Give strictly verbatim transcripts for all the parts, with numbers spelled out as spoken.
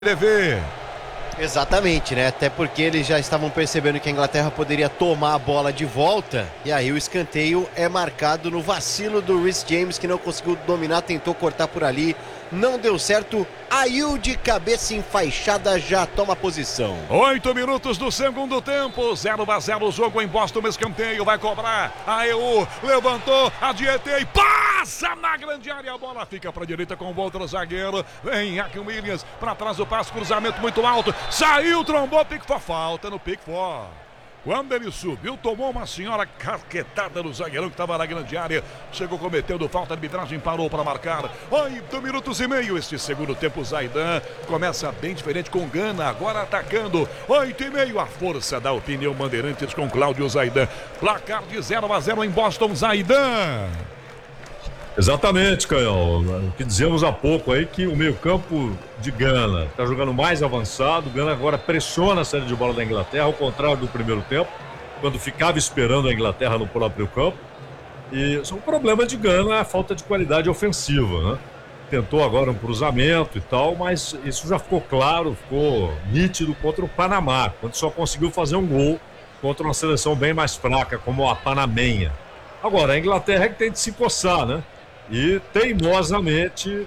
T V. Exatamente, né? Até porque eles já estavam percebendo que a Inglaterra poderia tomar a bola de volta. E aí o escanteio é marcado no vacilo do Reece James, que não conseguiu dominar, tentou cortar por ali. Não deu certo. Ayew de cabeça enfaixada já toma posição. Oito minutos do segundo tempo. zero a zero o jogo em Boston. Escanteio vai cobrar. Ayew levantou, adiantei e passa na grande área. A bola fica para a direita com o outro zagueiro. Vem Akin Williams para trás do passe. Cruzamento muito alto. Saiu, trombou. Pickford. Falta no Pickford. Quando ele subiu, tomou uma senhora carquetada no zagueirão que estava na grande área. Chegou cometendo falta, a arbitragem parou para marcar. Oito minutos e meio este segundo tempo. Zaidan começa bem diferente com Gana, agora atacando. Oito e meio, a força da opinião Bandeirantes com Cláudio Zaidan. Placar de zero a zero em Boston, Zaidan. Exatamente, Canhão. O que dizemos há pouco aí, que o meio-campo de Gana está jogando mais avançado. Gana agora pressiona a saída de bola da Inglaterra, ao contrário do primeiro tempo, quando ficava esperando a Inglaterra no próprio campo. E o problema de Gana é a falta de qualidade ofensiva, né? Tentou agora um cruzamento e tal, mas isso já ficou claro, ficou nítido contra o Panamá, quando só conseguiu fazer um gol contra uma seleção bem mais fraca, como a panamenha. Agora, a Inglaterra é que tem de se coçar, né? E teimosamente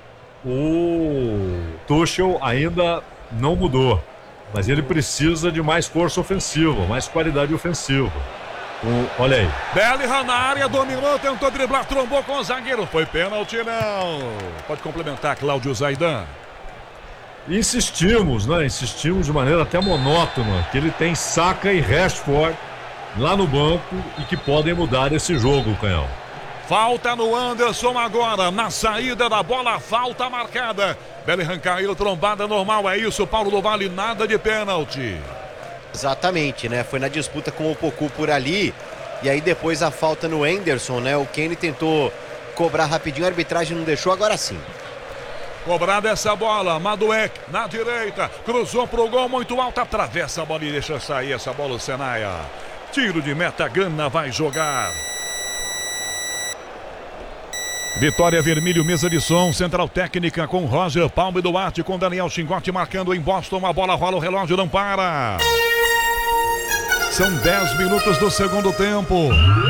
o Tuchel ainda não mudou, mas ele precisa de mais força ofensiva, mais qualidade ofensiva. O, olha aí. Bellingham na área, dominou, tentou driblar, trombou com o zagueiro. Foi pênalti, não. Pode complementar, Cláudio Zaidan. Insistimos, né? Insistimos de maneira até monótona que ele tem Saka e Rashford lá no banco e que podem mudar esse jogo, Canhão. Falta no Anderson agora, na saída da bola, falta marcada. Bellingham caiu, trombada normal, é isso, Paulo do Vale, nada de pênalti. Exatamente, né? Foi na disputa com o Poku por ali, e aí depois a falta no Henderson, né? O Kane tentou cobrar rapidinho, a arbitragem não deixou, agora sim. Cobrada essa bola, Madueke na direita, cruzou pro gol muito alto, atravessa a bola e deixa sair essa bola o Senaia. Tiro de meta, Gana vai jogar. Vitória Vermelho, mesa de som, central técnica com Roger Palme Duarte, com Daniel Chingote marcando em Boston. A bola rola, o relógio não para. São dez minutos do segundo tempo.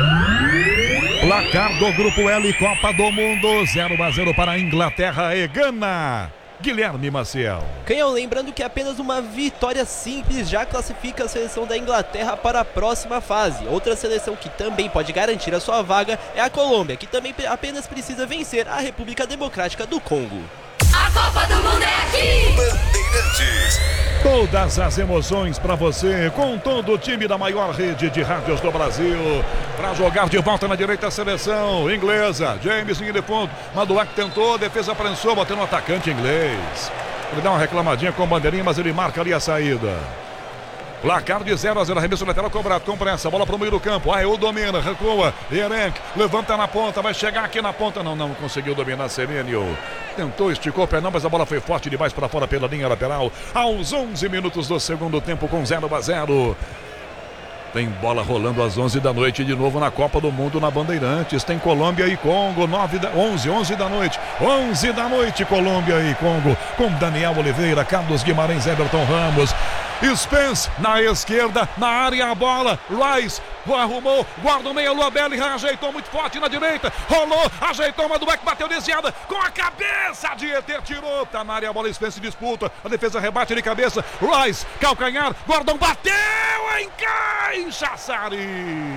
Placar do Grupo L, Copa do Mundo, zero a zero para a Inglaterra e Gana. Guilherme Maciel. Canhão, lembrando que apenas uma vitória simples já classifica a seleção da Inglaterra para a próxima fase. Outra seleção que também pode garantir a sua vaga é a Colômbia, que também apenas precisa vencer a República Democrática do Congo. A Copa do Mundo é aqui! Bandeirantes. Todas as emoções para você, com todo o time da maior rede de rádios do Brasil. Para jogar de volta na direita a seleção inglesa. James em de fundo. Madueke tentou, defesa prensou, bateu no atacante inglês. Ele dá uma reclamadinha com o bandeirinha, mas ele marca ali a saída. Placar de zero a zero, arremesso lateral cobrado, com pressa, bola pro meio do campo, Ayew domina, recua, Yerenk, levanta na ponta, vai chegar aqui na ponta, não, não conseguiu dominar Semenyo, tentou, esticou o pé não, mas a bola foi forte demais para fora pela linha lateral, aos onze minutos do segundo tempo com zero a zero. Tem bola rolando às onze da noite de novo na Copa do Mundo na Bandeirantes. Tem Colômbia e Congo, nove da, onze, onze da noite. onze da noite, Colômbia e Congo. Com Daniel Oliveira, Carlos Guimarães, Everton Ramos. Spence na esquerda, na área a bola. Rice arrumou, guarda o meia, Lua Bellingham ajeitou muito forte na direita. Rolou, ajeitou, Madueke bateu desviada. Com a cabeça de E T, tirou. Tá na área a bola, Spence disputa. A defesa rebate de cabeça. Rice, calcanhar, Gordon bateu, encaixa, Sari.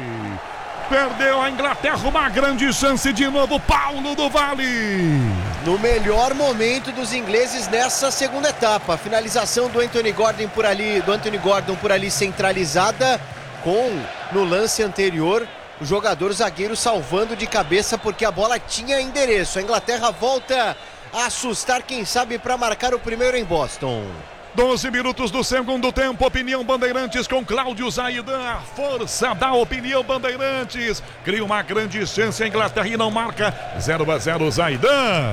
Perdeu a Inglaterra, uma grande chance de novo, Paulo do Vale. No melhor momento dos ingleses nessa segunda etapa, a finalização do Anthony Gordon por ali, do Anthony Gordon por ali centralizada, com no lance anterior o jogador zagueiro salvando de cabeça porque a bola tinha endereço. A Inglaterra volta a assustar, quem sabe, para marcar o primeiro em Boston. doze minutos do segundo tempo, Opinião Bandeirantes com Cláudio Zaidan, a força da Opinião Bandeirantes, cria uma grande chance, a Inglaterra e não marca, zero a zero Zaidan.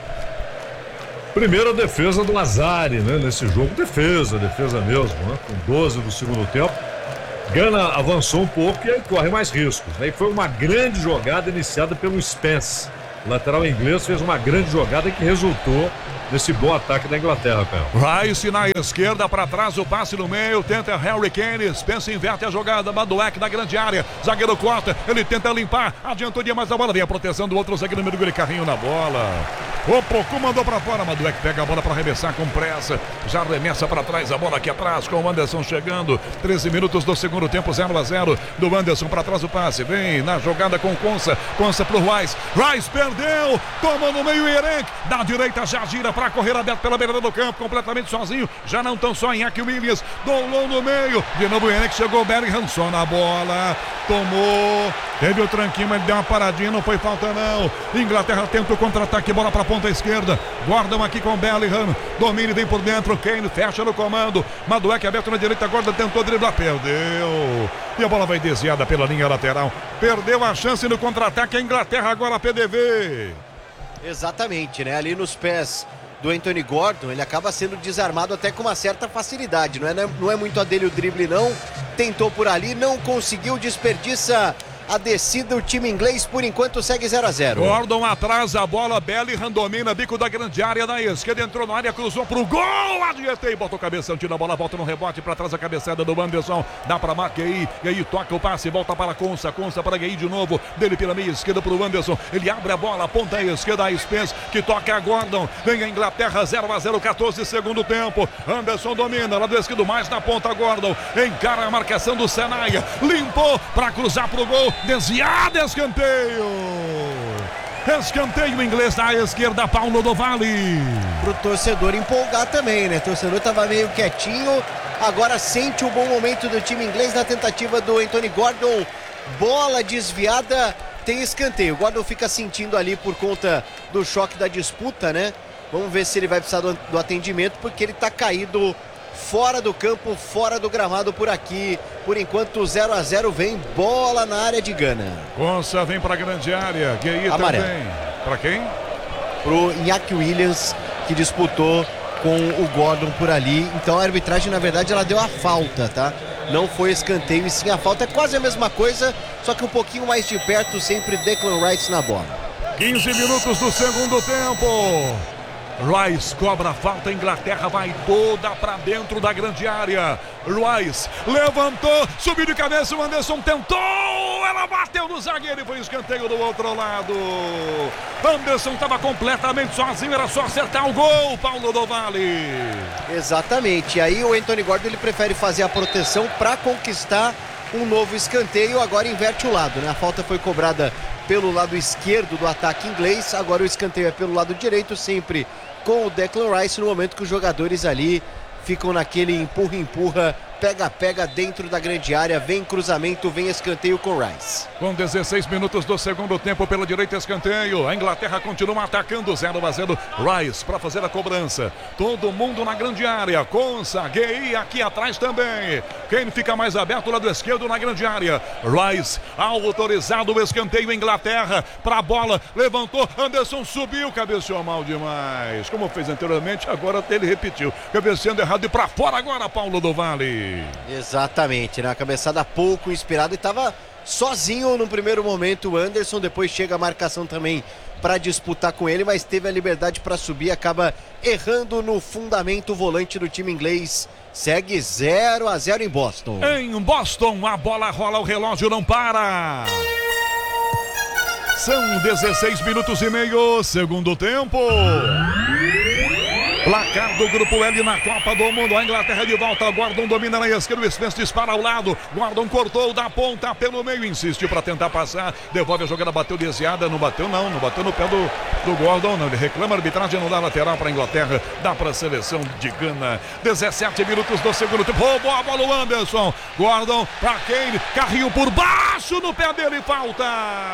Primeira defesa do Azari, né, nesse jogo, defesa, defesa mesmo, né, com doze do segundo tempo. Gana avançou um pouco e aí corre mais riscos, né, e foi uma grande jogada iniciada pelo Spence. O lateral inglês fez uma grande jogada que resultou nesse bom ataque da Inglaterra, Caio. Rice na esquerda, para trás, o passe no meio, tenta Harry Kane, pensa, inverte a jogada, Madueke na grande área, zagueiro corta, ele tenta limpar, adiantou demais a bola, vem a proteção do outro zagueiro, número dele, carrinho na bola. O Pocu mandou para fora, Madueke pega a bola para arremessar com pressa, já arremessa para trás, a bola aqui atrás, com o Anderson chegando, treze minutos do segundo tempo, zero a zero, do Anderson para trás o passe, vem na jogada com Konsa, Konsa pro Rice, Rice perdeu, toma no meio Erenk, da direita já gira para correr aberto pela beirada do campo, completamente sozinho, já não tão só em Aki Williams, dolou no meio, de novo o Erenk, chegou o Bellingham, só na bola, tomou, teve o tranquinho, mas deu uma paradinha, não foi falta não, Inglaterra tenta o contra-ataque, bola para ponta esquerda, Gordon aqui com Bellingham, domínio vem por dentro, Kane fecha no comando, Madueke aberto na direita, Gordon tentou driblar, perdeu, e a bola vai desviada pela linha lateral, perdeu a chance no contra-ataque, a Inglaterra agora a P D V. Exatamente, né, ali nos pés do Anthony Gordon, ele acaba sendo desarmado até com uma certa facilidade, não é, não é muito a dele o drible não, tentou por ali, não conseguiu, desperdiça a descida, o time inglês por enquanto segue zero a zero. Gordon atrás, a bola, Bellingham domina, bico da grande área da esquerda, entrou na área, cruzou pro gol, adiantei, botou o cabeção, tira a bola, volta no rebote, pra trás a cabeçada do Anderson, dá pra Mackey, e aí toca o passe, volta para Konsa, Konsa para Gay de novo, dele pela meia esquerda pro Anderson, ele abre a bola, ponta esquerda, a Spence, que toca a Gordon, vem a Inglaterra, zero a zero, quatorze segundo tempo, Anderson domina, lado esquerdo mais na ponta, Gordon, encara a marcação do Senaia, limpou pra cruzar pro gol, desviado, escanteio. Escanteio inglês na esquerda, Paulo do Vale. Pro torcedor empolgar também, né? O torcedor tava meio quietinho, agora sente o bom momento do time inglês na tentativa do Anthony Gordon. Bola desviada, tem escanteio. O Gordon fica sentindo ali por conta do choque da disputa, né? Vamos ver se ele vai precisar do, do atendimento, porque ele tá caído fora do campo, fora do gramado por aqui. Por enquanto zero a zero, vem bola na área de Gana. Konsa vem para a grande área, Gay também. Para quem? Pro Iñaki Williams, que disputou com o Gordon por ali. Então a arbitragem, na verdade, ela deu a falta, tá? Não foi escanteio e sim a falta. É quase a mesma coisa, só que um pouquinho mais de perto, sempre Declan Rice na bola. quinze minutos do segundo tempo. Rice cobra a falta, a Inglaterra vai toda pra dentro da grande área. Rice levantou, subiu de cabeça, o Anderson tentou, ela bateu no zagueiro e foi escanteio do outro lado. Anderson estava completamente sozinho, era só acertar o gol, Paulo do Vale. Exatamente, e aí o Anthony Gordon ele prefere fazer a proteção para conquistar um novo escanteio, agora inverte o lado, né? A falta foi cobrada pelo lado esquerdo do ataque inglês, agora o escanteio é pelo lado direito, sempre com o Declan Rice, no momento que os jogadores ali ficam naquele empurra-empurra, pega-pega dentro da grande área, vem cruzamento, vem escanteio com Rice. Com dezesseis minutos do segundo tempo, pela direita escanteio, a Inglaterra continua atacando, zero a zero, Rice para fazer a cobrança, todo mundo na grande área, Konsa, Gay aqui atrás também, quem fica mais aberto, lado esquerdo na grande área, Rice, autorizado o escanteio, Inglaterra, para a bola, levantou, Anderson subiu, cabeceou mal demais, como fez anteriormente, agora ele repetiu, cabeceando errado e para fora agora, Paulo do Vale. Exatamente, né? A cabeçada pouco inspirada e estava sozinho no primeiro momento o Anderson, depois chega a marcação também para disputar com ele, mas teve a liberdade para subir, acaba errando no fundamento o volante do time inglês. Segue zero a zero em Boston. Em Boston, a bola rola, o relógio não para. São dezesseis minutos e meio, segundo tempo. Placar do Grupo L na Copa do Mundo, a Inglaterra de volta, Gordon domina na esquerda, o Spence dispara ao lado, Gordon cortou da ponta pelo meio, insistiu para tentar passar, devolve a jogada, bateu desviada, não bateu não, não bateu no pé do, do Gordon, não, ele reclama a arbitragem, não dá lateral para a Inglaterra, dá para a seleção de Gana. dezessete minutos do segundo tempo, roubou a bola o Anderson, Gordon para Kane, carrinho por baixo no pé dele, falta!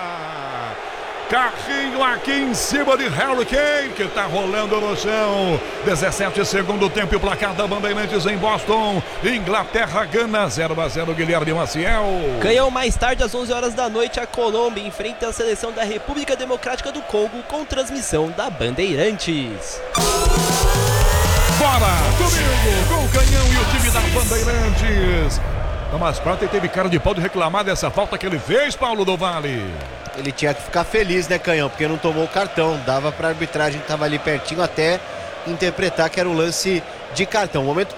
Carrinho aqui em cima de Harry Kane, que está rolando no chão. dezessete segundo tempo, o placar da Bandeirantes em Boston. Inglaterra, Gana, zero a zero, Guilherme Maciel. Ganhou mais tarde, às onze horas da noite, a Colômbia enfrenta a seleção da República Democrática do Congo com transmissão da Bandeirantes. Bora, comigo, com o Canhão e o time da Bandeirantes. Thomas Partey teve cara de pau de reclamar dessa falta que ele fez, Paulo do Vale. Ele tinha que ficar feliz, né, Canhão? Porque não tomou o cartão. Dava pra arbitragem que tava ali pertinho até interpretar que era um lance de cartão. Momento